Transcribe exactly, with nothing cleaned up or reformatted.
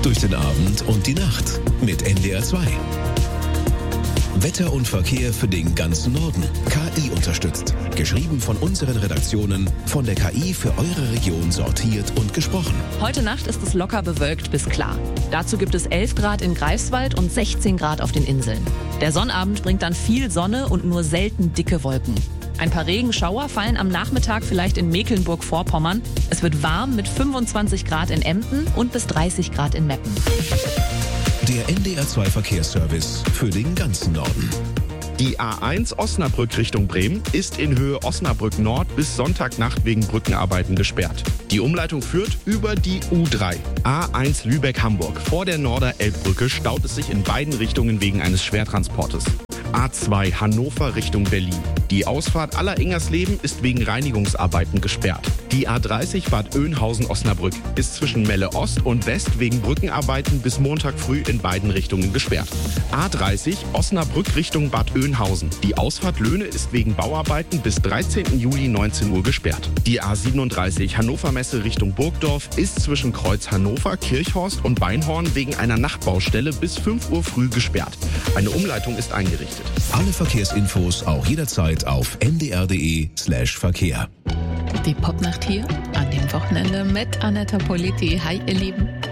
Gut durch den Abend und die Nacht mit N D R zwei. Wetter und Verkehr für den ganzen Norden. K I unterstützt. Geschrieben von unseren Redaktionen, von der K I für eure Region sortiert und gesprochen. Heute Nacht ist es locker bewölkt bis klar. Dazu gibt es elf Grad in Greifswald und sechzehn Grad auf den Inseln. Der Sonnabend bringt dann viel Sonne und nur selten dicke Wolken. Ein paar Regenschauer fallen am Nachmittag vielleicht in Mecklenburg-Vorpommern. Es wird warm mit fünfundzwanzig Grad in Emden und bis dreißig Grad in Meppen. Der N D R zwei Verkehrsservice für den ganzen Norden. Die A eins Osnabrück Richtung Bremen ist in Höhe Osnabrück Nord bis Sonntagnacht wegen Brückenarbeiten gesperrt. Die Umleitung führt über die U drei. A eins Lübeck-Hamburg. Vor der Norder-Elbbrücke staut es sich in beiden Richtungen wegen eines Schwertransportes. A zwei Hannover Richtung Berlin. Die Ausfahrt Aller-Ingersleben ist wegen Reinigungsarbeiten gesperrt. Die A dreißig Bad Oeynhausen-Osnabrück ist zwischen Melle Ost und West wegen Brückenarbeiten bis Montag früh in beiden Richtungen gesperrt. A dreißig Osnabrück Richtung Bad Oeynhausen. Die Ausfahrt Löhne ist wegen Bauarbeiten bis dreizehnten Juli neunzehn Uhr gesperrt. Die A siebenunddreißig Hannover Messe Richtung Burgdorf ist zwischen Kreuz Hannover, Kirchhorst und Weinhorn wegen einer Nachtbaustelle bis fünf Uhr früh gesperrt. Eine Umleitung ist eingerichtet. Alle Verkehrsinfos auch jederzeit auf n d r punkt d e slash Verkehr. Die Popnacht hier an dem Wochenende mit Anetta Politi. Hi, ihr Lieben.